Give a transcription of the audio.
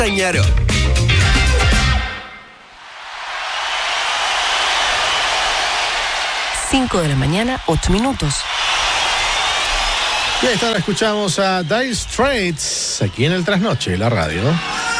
Castañaro. Cinco de la mañana, 8 minutos. Y a esta hora escuchamos a Dire Straits aquí en el Trasnoche, la radio.